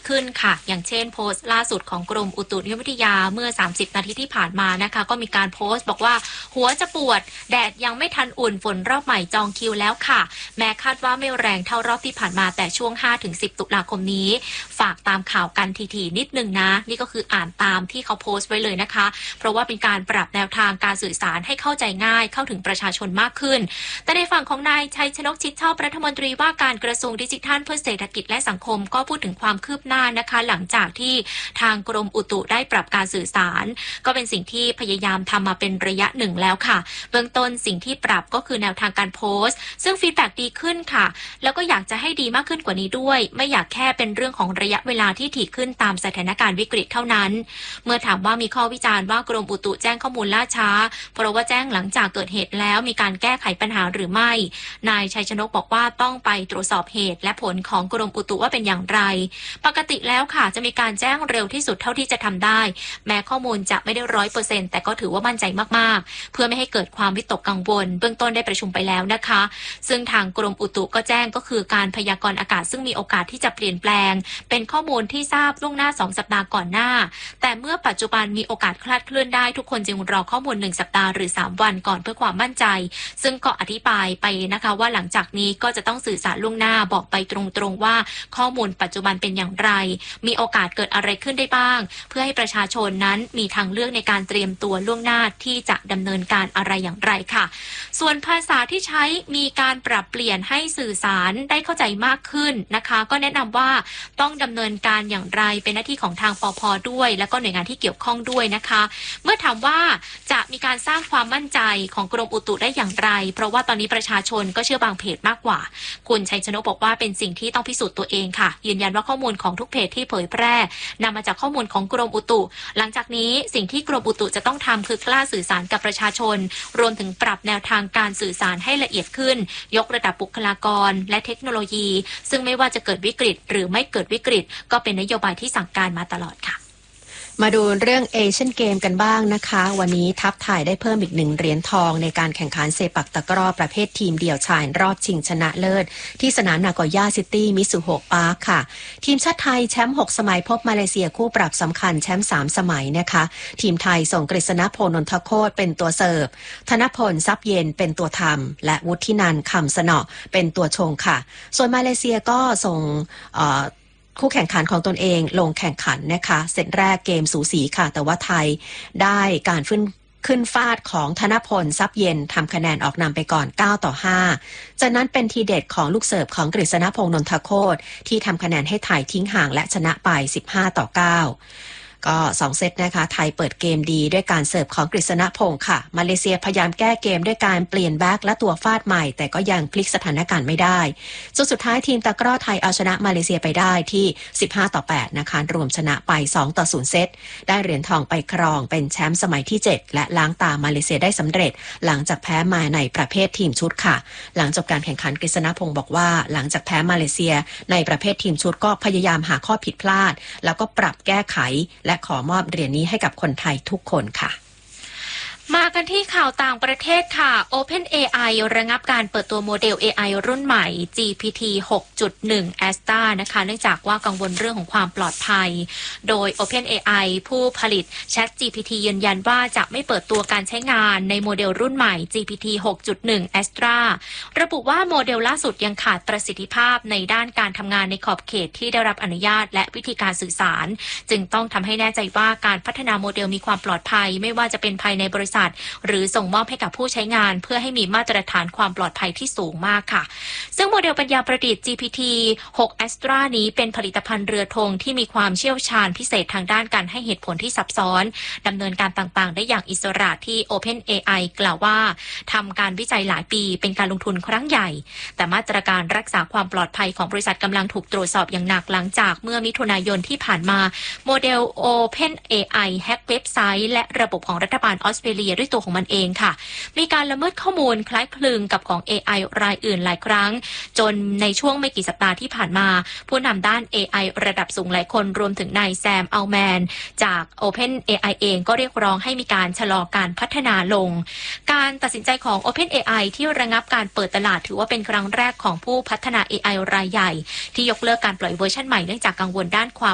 ขึ้นค่ะอย่างเช่นโพสต์ล่าสุดของกรมอุตุนิยมวิทยาเมื่อ30นาทีที่ผ่านมานะคะก็มีการโพสต์บอกว่าหัวจะปวดแดดยังไม่ทันอุ่นฝนรอบใหม่จองคิวแล้วค่ะแม้คาดว่าไม่แรงเท่ารอบที่ผ่านมาแต่ช่วง 5-10 ตุลาคมนี้ฝากตามข่าวกันทีๆนิดนึงนะนี่ก็คืออ่านตามที่เขาโพสต์ไว้เลยนะคะเพราะว่าเป็นการปรับแนวทางการสื่อสารให้เข้าใจง่ายเข้าถึงประชาชนมากขึ้นแต่ในฝั่งของนายชัยชนกชิดชอบรัฐมนตรีว่าการกระทรวงดิจิทัลเพื่อเศรษฐกิจและสังคมก็พูดถึงความคืบหน้านะคะหลังจากที่ทางกรมอุตุได้ปรับการสื่อสารก็เป็นสิ่งที่พยายามทำมาเป็นระยะหนึ่งแล้วค่ะเบื้องต้นสิ่งที่ปรับก็คือแนวทางการโพสต์ซึ่งฟีดแบ็กดีขึ้นค่ะแล้วก็อยากจะให้ดีมากขึ้นกว่านี้ด้วยไม่อยากแค่เป็นเรื่องของระยะเวลาที่ถี่ขึ้นตามสถานการณ์วิกฤตเท่านั้นเมื่อถามว่ามีข้อวิจารณ์ว่ากรมอุตุแจ้งข้อมูลล่าช้าเพราะว่าแจ้งหลังจากเกิดเหตุแล้วมีการแก้ไขปัญหาหรือไม่นายชัยชนกบอกว่าต้องไปตรวจสอบเหตุและผลของกรมอุตุว่าเป็นอย่างไรปกติแล้วค่ะจะมีการแจ้งเร็วที่สุดเท่าที่จะทำได้แม้ข้อมูลจะไม่ได้ 100% แต่ก็ถือว่ามั่นใจมากๆเพื่อไม่ให้เกิดความวิตกกังวลเบื้องต้นได้ประชุมไปแล้วนะคะซึ่งทางกรมอุตุก็แจ้งก็คือการพยากรณ์อากาศซึ่งมีโอกาสที่จะเปลี่ยนแปลงเป็นข้อมูลที่ทราบล่วงหน้า2สัปดาห์ก่อนหน้าแต่เมื่อปัจจุบันมีโอกาสคลาดเคลื่อนได้ทุกคนจึงรอข้อมูล1สัปดาห์หรือ3วันก่อนเพื่อความมั่นใจซึ่งก็อธิบายไปนะคะว่าหลังจากนี้ก็จะต้องสื่อสารล่วงหน้าบอกไปตรงๆว่าข้อมูลปัจจุบันเป็นอย่างไรมีโอกาสเกิดอะไรขึ้นได้บ้างเพื่อให้ประชาชนนั้นมีทางเลือกในการเตรียมตัวล่วงหน้าที่จะดำเนินการอะไรอย่างไรค่ะส่วนภาษาที่ใช้มีการปรับเปลี่ยนให้สื่อสารได้เข้าใจมากขึ้นนะคะก็แนะนำว่าต้องดำเนินการอย่างไรเป็นหน้าที่ของทางปภ.ด้วยและก็หน่วยงานที่เกี่ยวข้องด้วยนะคะเมื่อถามว่าจะมีการสร้างความมั่นใจของกรมอุตุได้อย่างไรเพราะว่าตอนนี้ประชาชนก็เชื่อบางเพจมากกว่าคุณชัยชนกบอกว่าเป็นสิ่งที่ต้องพิสูจน์ตัวเองค่ะยืนยันว่าข้อมูลของทุกเพจที่เผยแพร่นำมาจากข้อมูลของกรมอุตุหลังจากนี้สิ่งที่กรมอุตุจะต้องทำคือกล้าสื่อสารกับประชาชนรวมถึงปรับแนวทางการสื่อสารให้ละเอียดขึ้นยกระดับบุคลากรและเทคโนโลยีซึ่งไม่ว่าจะเกิดวิกฤตหรือไม่เกิดวิกฤตก็เป็นนโยบายที่สั่งการมาตลอดค่ะมาดูเรื่องเอเชียนเกมกันบ้างนะคะวันนี้ทัพไทยได้เพิ่มอีก1เหรียญทองในการแข่งขันเซปักตะกร้อประเภททีมเดี่ยวชายรอบชิงชนะเลิศที่สนามนาโกย่าซิตี้มิซุโฮะปาร์คค่ะทีมชาติไทยแชมป์6สมัยพบมาเลเซียคู่ปรับสำคัญแชมป์3สมัยนะคะทีมไทยส่งกฤษณพลนนทโคตรเป็นตัวเสิร์ฟธนพลทรัพย์เย็นเป็นตัวทำและวุฒินันท์คำสนอเป็นตัวชงค่ะส่วนมาเลเซียก็ส่งคู่แข่งขันของตนเองลงแข่งขันนะคะเซตแรกเกมสูสีค่ะแต่ว่าไทยได้การขึ้นฟาดของธนพลทรัพย์เย็นทำคะแนนออกนำไปก่อน9-5จากนั้นเป็นทีเด็ดของลูกเสิร์ฟของกฤษณพงษ์นนทโคตรที่ทำคะแนนให้ไทยทิ้งห่างและชนะไป15-9ก็2เซตนะคะไทยเปิดเกมดีด้วยการเสิร์ฟของกฤษณพงษ์ค่ะมาเลเซียพยายามแก้เกมด้วยการเปลี่ยนแบ็คและตัวฟาดใหม่แต่ก็ยังพลิกสถานการณ์ไม่ได้จนสุดท้ายทีมตะกร้อไทยเอาชนะมาเลเซียไปได้ที่15-8นะคะรวมชนะไป2-0เซตได้เหรียญทองไปครองเป็นแชมป์สมัยที่7และล้างตามาเลเซียได้สำเร็จหลังจากแพ้มาในประเภททีมชุดค่ะหลังจบการแข่งขันกฤษณพงษ์บอกว่าหลังจากแพ้มาเลเซียในประเภททีมชุดก็พยายามหาข้อผิดพลาดแล้วก็ปรับแก้ไขและขอมอบเหรียญนี้ให้กับคนไทยทุกคนค่ะมากันที่ข่าวต่างประเทศค่ะ OpenAI ระงับการเปิดตัวโมเดล AI รุ่นใหม่ GPT 6.1 Asta นะคะเนื่องจากว่ากังวลเรื่องของความปลอดภัยโดย OpenAI ผู้ผลิต ChatGPT ยืนยันว่าจะไม่เปิดตัวการใช้งานในโมเดลรุ่นใหม่ GPT 6.1 Astra ระบุว่าโมเดลล่าสุดยังขาดประสิทธิภาพในด้านการทำงานในขอบเขตที่ได้รับอนุญาตและวิธีการสื่อสารจึงต้องทำให้แน่ใจว่าการพัฒนาโมเดลมีความปลอดภัยไม่ว่าจะเป็นภายในบริษัทหรือส่งมอบให้กับผู้ใช้งานเพื่อให้มีมาตรฐานความปลอดภัยที่สูงมากค่ะซึ่งโมเดลปัญญาประดิษฐ์ GPT 6 Astra นี้เป็นผลิตภัณฑ์เรือธงที่มีความเชี่ยวชาญพิเศษทางด้านการให้เหตุผลที่ซับซ้อนดำเนินการต่างๆได้อย่างอิสระที่ OpenAI กล่าวว่าทำการวิจัยหลายปีเป็นการลงทุนครั้งใหญ่แต่มาตรการรักษาความปลอดภัยของบริษัทกำลังถูกตรวจสอบอย่างหนักหลังจากเมื่อมิถุนายนที่ผ่านมาโมเดล OpenAI แฮกเว็บไซต์และระบบของรัฐบาลออสเตรเลียด้วยตัวของมันเองค่ะมีการละเมิดข้อมูลคล้ายคลึงกับของ AI รายอื่นหลายครั้งจนในช่วงไม่กี่สัปดาห์ที่ผ่านมาผู้นำด้าน AI ระดับสูงหลายคนรวมถึงนายแซมอัลแมนจาก OpenAI เองก็เรียกร้องให้มีการชะลอการพัฒนาลงการตัดสินใจของ OpenAI ที่ระงับการเปิดตลาดถือว่าเป็นครั้งแรกของผู้พัฒนา AI รายใหญ่ที่ยกเลิกการปล่อยเวอร์ชันใหม่เนื่องจากกังวลด้านความ